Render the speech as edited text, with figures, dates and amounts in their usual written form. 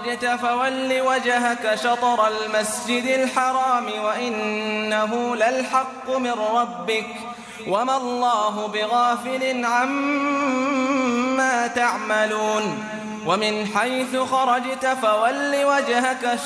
خرجت فول وجهك شطر المسجد الحرام وإنه للحق من ربك وما الله بغافل عما تعملون ومن حيث خرجت فول وجهك